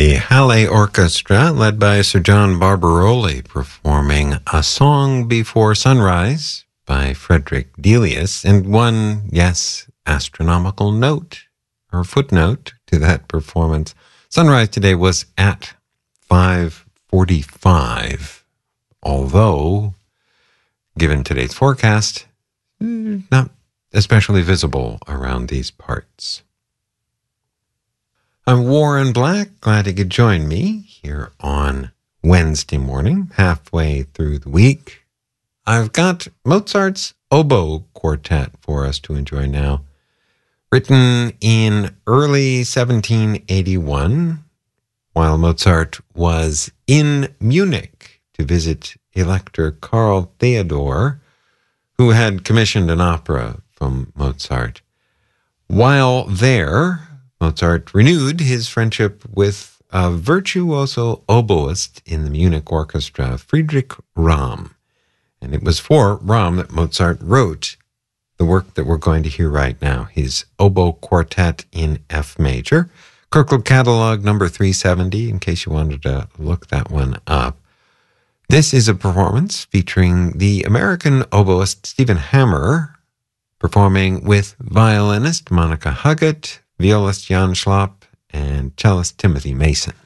The Halle Orchestra, led by Sir John Barbaroli, performing A Song Before Sunrise by Frederick Delius, and one, yes, astronomical note, or footnote to that performance. Sunrise today was at 5:45, although, given today's forecast, not especially visible around these parts. I'm Warren Black. Glad you could join me here on Wednesday morning, halfway through the week. I've got Mozart's Oboe Quartet for us to enjoy now. Written in early 1781, while Mozart was in Munich to visit Elector Karl Theodor, who had commissioned an opera from Mozart. While there, Mozart renewed his friendship with a virtuoso oboist in the Munich orchestra, Friedrich Ramm. And it was for Ramm that Mozart wrote the work that we're going to hear right now, his Oboe Quartet in F major. Kirkland Catalog number 370, in case you wanted to look that one up. This is a performance featuring the American oboist Stephen Hammer, performing with violinist Monica Huggett, violist Jan Schlapp, and cellist Timothy Mason.